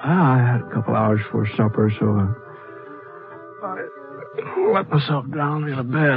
I had a couple hours for supper, so I let myself down in a bed.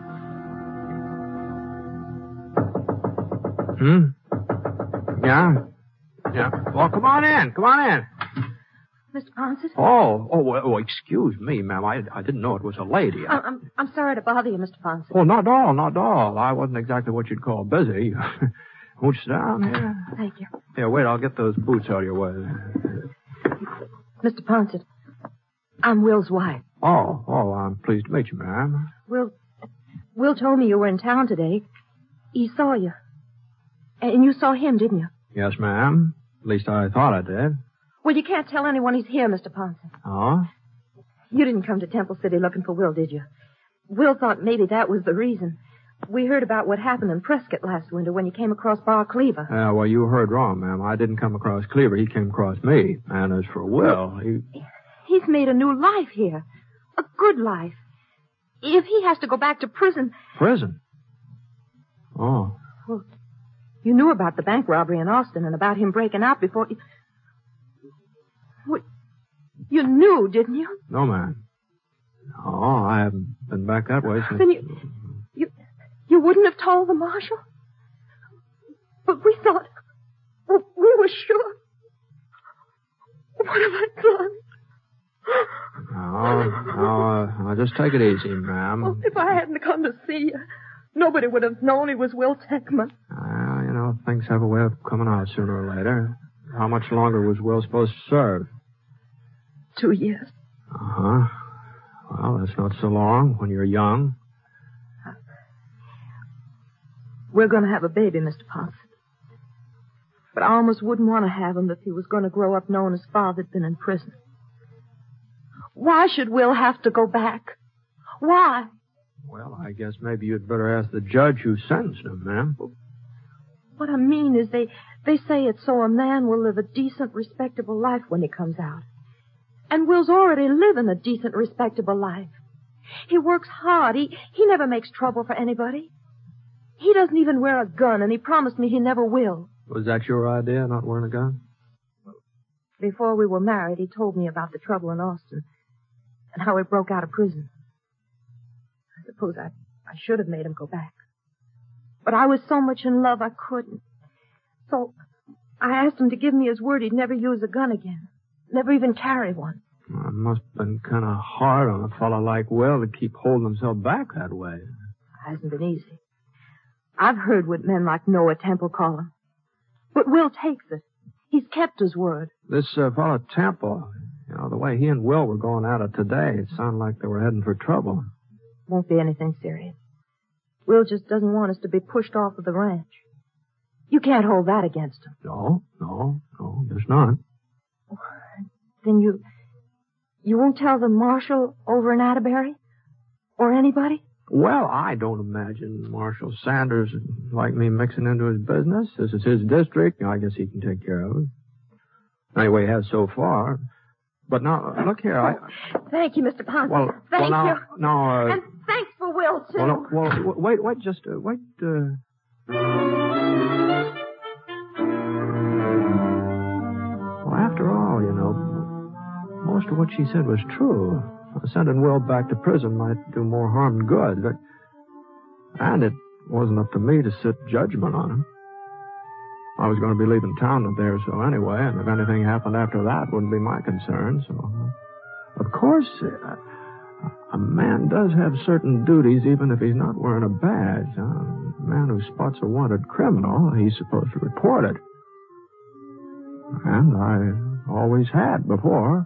Yeah? Yeah. Well, come on in. Come on in. Mr. Ponset? Oh, excuse me, ma'am. I didn't know it was a lady. I'm sorry to bother you, Mr. Ponset. Oh, not at all, not at all. I wasn't exactly what you'd call busy. Won't you sit down here? Thank you. Here, wait, I'll get those boots out of your way. Mr. Ponset, I'm Will's wife. Oh, I'm pleased to meet you, ma'am. Will told me you were in town today. He saw you. And you saw him, didn't you? Yes, ma'am. At least I thought I did. Well, you can't tell anyone he's here, Mr. Ponset. Oh? You didn't come to Temple City looking for Will, did you? Will thought maybe that was the reason. We heard about what happened in Prescott last winter when you came across Bar Cleaver. Well, you heard wrong, ma'am. I didn't come across Cleaver. He came across me. And as for Will, He's made a new life here. A good life. If he has to go back to prison... Prison? Oh. Well, you knew about the bank robbery in Austin and about him breaking out before... Well, you knew, didn't you? No, ma'am. No, I haven't been back that way since... Then you wouldn't have told the marshal? But we thought... We were sure. What have I done? No, just take it easy, ma'am. Well, if I hadn't come to see you, nobody would have known he was Will Techman. Things have a way of coming out sooner or later. How much longer was Will supposed to serve? 2 years. Uh-huh. Well, that's not so long when you're young. We're going to have a baby, Mr. Ponset. But I almost wouldn't want to have him if he was going to grow up knowing his father'd been in prison. Why should Will have to go back? Why? Well, I guess maybe you'd better ask the judge who sentenced him, ma'am. What I mean is they say it's so a man will live a decent, respectable life when he comes out. And Will's already living a decent, respectable life. He works hard. He never makes trouble for anybody. He doesn't even wear a gun, and he promised me he never will. Was that your idea, not wearing a gun? Before we were married, he told me about the trouble in Austin and how he broke out of prison. I suppose I should have made him go back. But I was so much in love I couldn't. So I asked him to give me his word he'd never use a gun again. Never even carry one. Well, it must have been kind of hard on a fellow like Will to keep holding himself back that way. It hasn't been easy. I've heard what men like Noah Temple call him. But Will takes it. He's kept his word. This fellow Temple, the way he and Will were going at it today, it sounded like they were heading for trouble. Won't be anything serious. Will just doesn't want us to be pushed off of the ranch. You can't hold that against him. No, there's not. Then you won't tell the marshal over in Atterbury? Or anybody? Well, I don't imagine Marshal Sanders would like me mixing into his business. This is his district. I guess he can take care of it. Anyway, he has so far. But now, look here, Thank you, Mr. Ponset. Well, Thank you. Now, and thanks for Will, too. Wait, Well, after all, most of what she said was true. Sending Will back to prison might do more harm than good. And it wasn't up to me to sit judgment on him. I was going to be leaving town a day or so anyway, and if anything happened after that, it wouldn't be my concern. So, of course, a man does have certain duties even if he's not wearing a badge. A man who spots a wanted criminal, he's supposed to report it. And I always had before.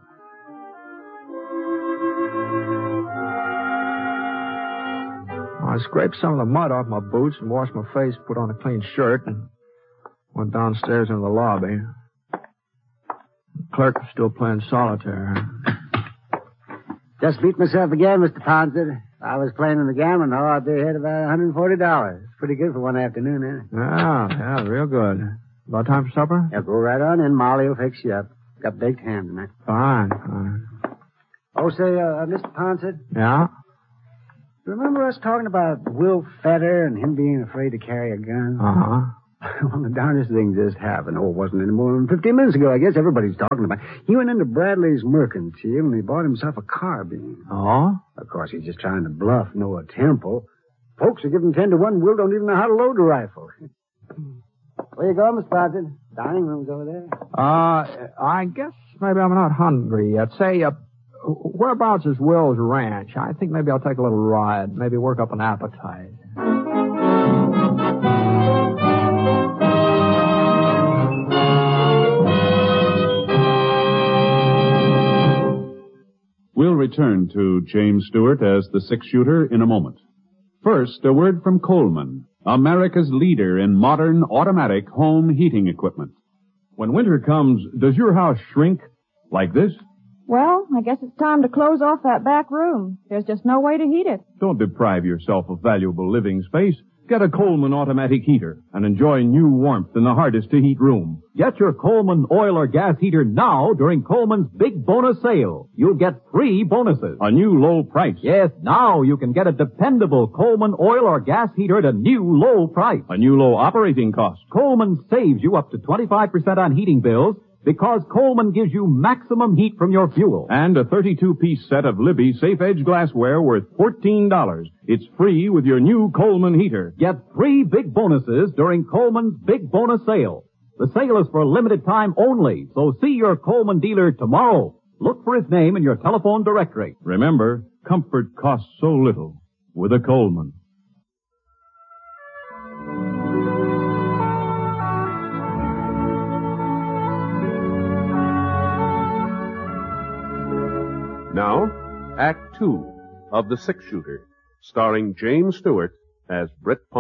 I scraped some of the mud off my boots and washed my face, put on a clean shirt, and went downstairs into the lobby. The clerk was still playing solitaire. Just beat myself again, Mr. Ponset. If I was playing in the gambling hall, I'd be ahead about $140. Pretty good for one afternoon, eh? Yeah, real good. About time for supper? Yeah, go right on in. Molly will fix you up. Got baked ham tonight. Fine. Oh, say, Mr. Ponset. Yeah? Remember us talking about Will Fetter and him being afraid to carry a gun? Uh-huh. Well, the darndest thing just happened. Oh, it wasn't any more than 15 minutes ago, I guess. Everybody's talking about it. He went into Bradley's Mercantile and he bought himself a carbine. Oh? Of course, he's just trying to bluff Noah Temple. Folks are giving 10 to 1. Will don't even know how to load a rifle. Where you going, Miss Parton? Dining room's over there. I guess maybe I'm not hungry yet. Say, whereabouts is Will's ranch? I think maybe I'll take a little ride. Maybe work up an appetite. We'll return to James Stewart as the six-shooter in a moment. First, a word from Coleman, America's leader in modern automatic home heating equipment. When winter comes, does your house shrink like this? Well, I guess it's time to close off that back room. There's just no way to heat it. Don't deprive yourself of valuable living space. Get a Coleman automatic heater and enjoy new warmth in the hardest to heat room. Get your Coleman oil or gas heater now during Coleman's big bonus sale. You'll get 3 bonuses. A new low price. Yes, now you can get a dependable Coleman oil or gas heater at a new low price. A new low operating cost. Coleman saves you up to 25% on heating bills because Coleman gives you maximum heat from your fuel. And a 32-piece set of Libby Safe Edge glassware worth $14. It's free with your new Coleman heater. Get 3 big bonuses during Coleman's big bonus sale. The sale is for a limited time only, so see your Coleman dealer tomorrow. Look for his name in your telephone directory. Remember, comfort costs so little with a Coleman. Now, Act 2 of The Six-Shooter, starring James Stewart as Britt